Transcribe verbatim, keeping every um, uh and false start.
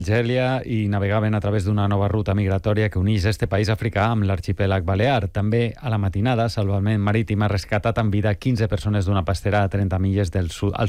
Argèlia i navegaven a través d'una nova ruta migratòria que uneix este país africà amb l'arxipèlag balear. També a la matinada, Salvament Marítim ha rescatat amb vida quinze persones d'una pastera a trenta milles del sud, al